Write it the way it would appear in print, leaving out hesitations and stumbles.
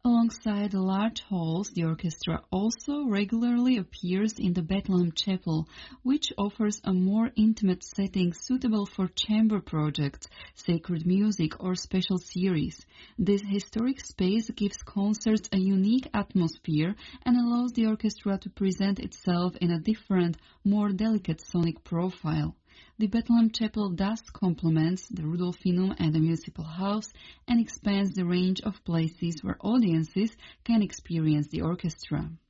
Alongside the large halls, the orchestra also regularly appears in the Bethlehem Chapel, which offers a more intimate setting suitable for chamber projects, sacred music, or special series. This historic space gives concerts a unique atmosphere and allows the orchestra to present itself in a different, more delicate sonic profile. The Bethlehem Chapel thus complements the Rudolfinum and the Municipal House and expands the range of places where audiences can experience the orchestra.